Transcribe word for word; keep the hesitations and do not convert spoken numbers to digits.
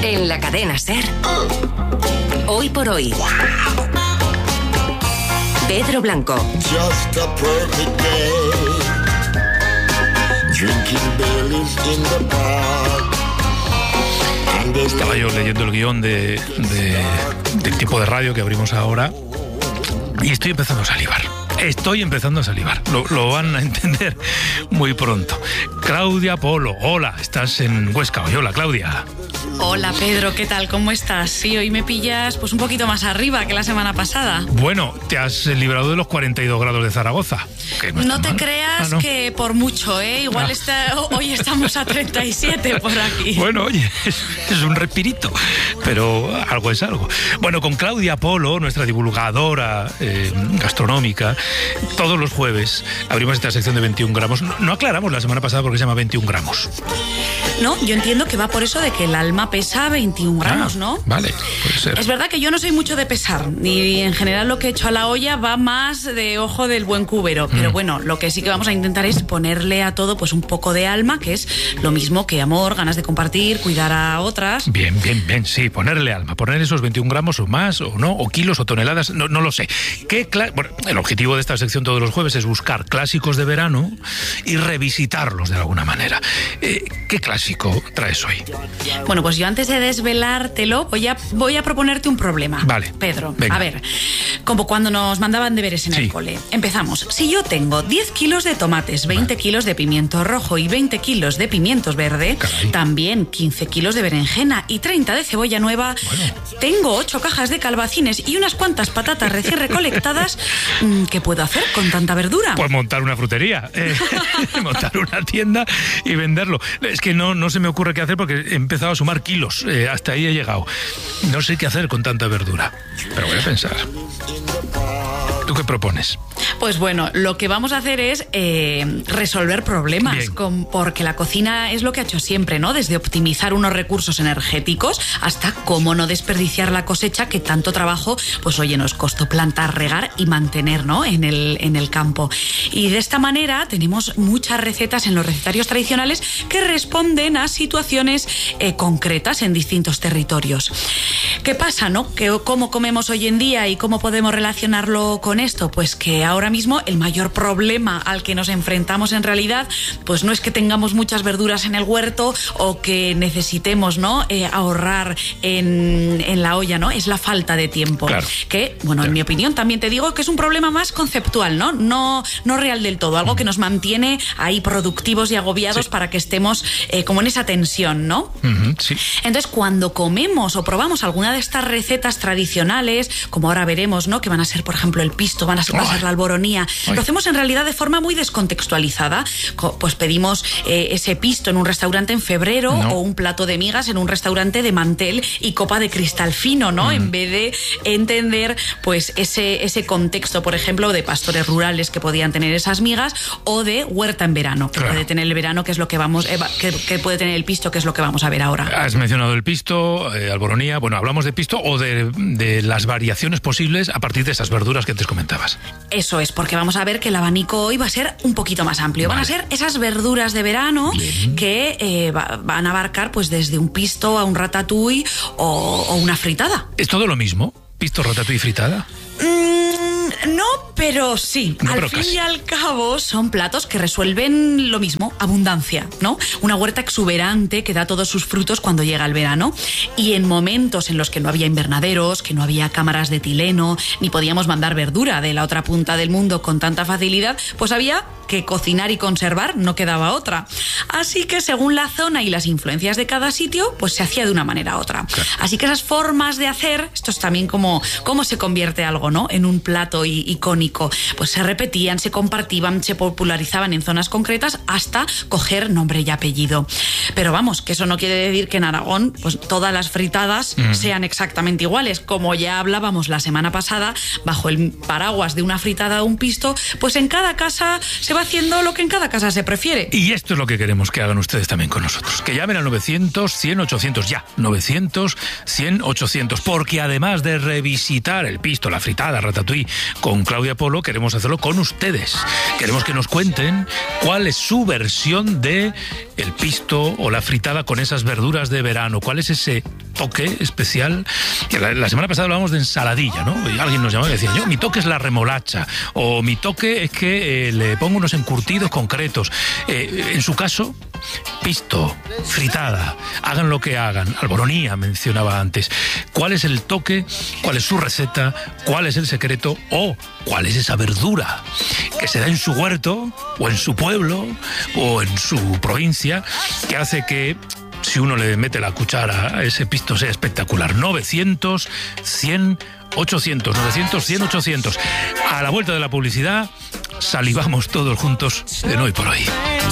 En la cadena SER, Hoy por Hoy. Pedro Blanco. Just a perfect day. Drinking Baileys in the park. Estaba yo leyendo el guión de, de, del tipo de radio que abrimos ahora y estoy empezando a salivar. Estoy empezando a salivar. Lo, lo van a entender muy pronto. Claudia Polo, hola, estás en Huesca hoy. Hola, Claudia. Hola, Pedro, ¿qué tal? ¿Cómo estás? Sí, hoy me pillas pues un poquito más arriba que la semana pasada. Bueno, te has librado de los cuarenta y dos grados de Zaragoza. Que no no te mal. creas ah, no. que por mucho, ¿eh? Igual Ah. está, hoy estamos a treinta y siete por aquí. Bueno, oye, es, es un respirito, pero algo es algo. Bueno, con Claudia Polo, nuestra divulgadora eh, gastronómica, todos los jueves abrimos esta sección de veintiún gramos. No, no aclaramos la semana pasada porque se llama veintiún gramos. No, yo entiendo que va por eso de que el alma pesa veintiún gramos, Ah, ¿no? Vale, puede ser. Es verdad que yo no soy mucho de pesar, y en general lo que he hecho a la olla va más de ojo del buen cubero, pero Mm. bueno, lo que sí que vamos a intentar es ponerle a todo pues un poco de alma, que es lo mismo que amor, ganas de compartir, cuidar a otras. Bien, bien, bien, sí, ponerle alma, poner esos veintiún gramos o más, o no, o kilos o toneladas, no, no lo sé. ¿Qué cla- bueno, el objetivo de esta sección todos los jueves es buscar clásicos de verano y revisitarlos de alguna manera. Eh, ¿Qué clásico traes hoy? Bueno, pues yo antes de desvelártelo voy a, voy a proponerte un problema. Vale. Pedro, Venga. a ver, como cuando nos mandaban deberes en Sí. el cole. Empezamos. Si yo tengo diez kilos de tomates, veinte Vale. kilos de pimiento rojo y veinte kilos de pimientos verde, Caray. también quince kilos de berenjena y treinta de cebolla nueva, Bueno. tengo ocho cajas de calabacines y unas cuantas patatas recién recolectadas, mm, ¿qué puedo hacer con tanta verdura? Pues montar una frutería, eh, montar una tienda y venderlo. Es que no, no se me ocurre qué hacer porque he empezado a sumar kilos, eh, hasta ahí he llegado. No sé qué hacer con tanta verdura, pero voy a pensar. ¿Tú qué propones? Pues bueno, lo que vamos a hacer es eh, resolver problemas, Bien. con, porque la cocina es lo que ha hecho siempre, ¿no? Desde optimizar unos recursos energéticos hasta cómo no desperdiciar la cosecha que tanto trabajo, pues oye, nos costó plantar, regar y mantener, ¿no? En el, en el campo. Y de esta manera tenemos muchas recetas en los recetarios tradicionales que responden a situaciones eh, concretas en distintos territorios. ¿Qué pasa, no? ¿Qué, ¿Cómo comemos hoy en día y cómo podemos relacionarlo con esto? Pues que ahora mismo el mayor problema al que nos enfrentamos en realidad, pues no es que tengamos muchas verduras en el huerto o que necesitemos, ¿no? Eh, ahorrar en, en la olla, ¿no? Es la falta de tiempo. Claro. Que, bueno, Claro. en mi opinión también te digo que es un problema más conceptual, ¿no? No, no real del todo, algo que nos mantiene ahí productivos y agobiados Sí. para que estemos eh, como en esa tensión, ¿no? Ujú, sí. Entonces, cuando comemos o probamos alguna de estas recetas tradicionales, como ahora veremos, ¿no? Que van a ser, por ejemplo, el pisto, van a ser, va a ser la alboronía, Ay. lo hacemos en realidad de forma muy descontextualizada. Co- Pues pedimos eh, ese pisto en un restaurante en febrero No. o un plato de migas en un restaurante de mantel y copa de cristal fino, ¿no? En vez de entender, pues, ese, ese contexto, por ejemplo, de pastores rurales que podían tener esas migas o de huerta en verano, que Claro. puede tener el verano, que es lo que vamos, eh, va- que, que puede tener el pisto, que es lo que vamos a ver ahora. Has mencionado el pisto, eh, alboronía. Bueno, hablamos de pisto o de, de las variaciones posibles a partir de esas verduras que antes comentabas. Eso es, porque vamos a ver que el abanico hoy va a ser un poquito más amplio. Van a Vale. ser esas verduras de verano Bien. que eh, va- van a abarcar pues desde un pisto a un ratatouille o, o una fritada. ¿Es todo lo mismo? ¿Pisto, ratatouille y fritada? Mm, no, pero sí. No, al pero fin casi. y al cabo son platos que resuelven lo mismo, abundancia, ¿no? Una huerta exuberante que da todos sus frutos cuando llega el verano. Y en momentos en los que no había invernaderos, que no había cámaras de etileno, ni podíamos mandar verdura de la otra punta del mundo con tanta facilidad, pues había que cocinar y conservar, no quedaba otra. Así que según la zona y las influencias de cada sitio, pues se hacía de una manera u otra. Así que esas formas de hacer, esto es también como cómo se convierte algo, ¿no? En un plato i- icónico. Pues se repetían, se compartían, se popularizaban en zonas concretas hasta coger nombre y apellido. Pero vamos, que eso no quiere decir que en Aragón pues todas las fritadas Mm. sean exactamente iguales. Como ya hablábamos la semana pasada, bajo el paraguas de una fritada o un pisto, pues en cada casa se va haciendo lo que en cada casa se prefiere. Y esto es lo que queremos que hagan ustedes también con nosotros. Que llamen al novecientos, cien, ochocientos, ya. novecientos, cien, ochocientos. Porque además de revisitar el pisto, la fritada, ratatouille con Claudia Polo, queremos hacerlo con ustedes. Queremos que nos cuenten cuál es su versión de el pisto o la fritada con esas verduras de verano. ¿Cuál es ese toque especial. Que la, la semana pasada hablábamos de ensaladilla, ¿no? Y alguien nos llamaba y decía, yo, mi toque es la remolacha, o mi toque es que eh, le pongo unos encurtidos concretos. Eh, en su caso, pisto, fritada, hagan lo que hagan. Alboronía mencionaba antes. ¿Cuál es el toque? ¿Cuál es su receta? ¿Cuál es el secreto? ¿O cuál es esa verdura que se da en su huerto, o en su pueblo, o en su provincia, que hace que, si uno le mete la cuchara a ese pisto, sea espectacular? novecientos, cien, ochocientos, novecientos, cien, ochocientos. A la vuelta de la publicidad, salivamos todos juntos en Hoy por Hoy.